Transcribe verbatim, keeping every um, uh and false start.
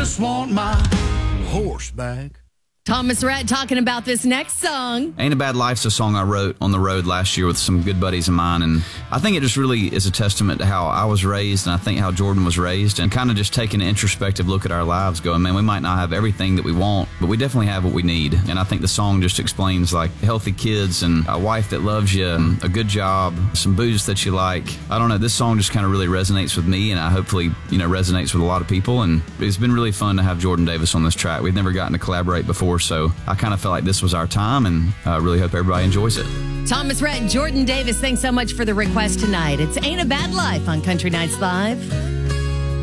just want my horse back. Thomas Rhett talking about this next song. Ain't a Bad Life's a song I wrote on the road last year with some good buddies of mine, and I think it just really is a testament to how I was raised, and I think how Jordan was raised, and kind of just taking an introspective look at our lives going, man, we might not have everything that we want, but we definitely have what we need. And I think the song just explains like healthy kids and a wife that loves you, and a good job, some booze that you like. I don't know, this song just kind of really resonates with me, and I hopefully, you know, resonates with a lot of people, and it's been really fun to have Jordan Davis on this track. We've never gotten to collaborate before, so I kind of felt like this was our time, and I uh, really hope everybody enjoys it. Thomas Rhett and Jordan Davis, thanks so much for the request tonight. It's Ain't a Bad Life on Country Nights Live.